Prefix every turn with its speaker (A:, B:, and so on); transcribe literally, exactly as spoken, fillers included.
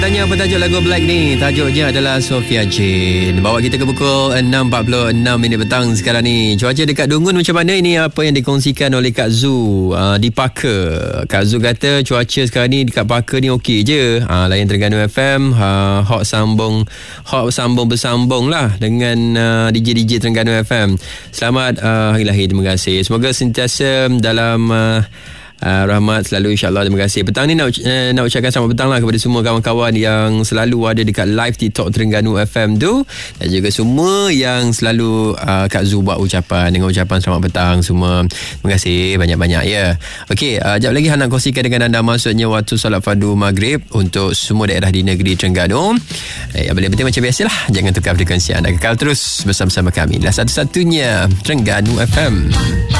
A: Tanya apa tajuk lagu Black ni? Tajuknya adalah Sophia Jane. Bawa kita ke pukul enam empat puluh enam minit petang sekarang ni. Cuaca dekat Dungun macam mana? Ini apa yang dikongsikan oleh Kak Zu uh, di Parker. Kak Zu kata cuaca sekarang ni dekat Parker ni okey je. Uh, layan Terengganu F M, uh, hot sambung hot sambung bersambung lah dengan uh, D J D J Terengganu F M. Selamat uh, hari lahir, terima kasih. Semoga sentiasa dalam uh, Uh, rahmat selalu, insyaAllah. Terima kasih. Petang ni nak, uh, nak ucapkan selamat petang lah kepada semua kawan-kawan yang selalu ada dekat live TikTok Terengganu F M tu, dan juga semua yang selalu uh, Kak Zu buat ucapan dengan ucapan selamat petang semua. Terima kasih banyak-banyak ya. Okey, uh, sekejap lagi Han nak kongsikan dengan anda maksudnya waktu solat fardu maghrib untuk semua daerah di negeri Terengganu. Eh, yang paling penting macam biasalah, jangan tukar frekuensi anda, kekal terus bersama-sama kami. Dah satu-satunya Terengganu F M.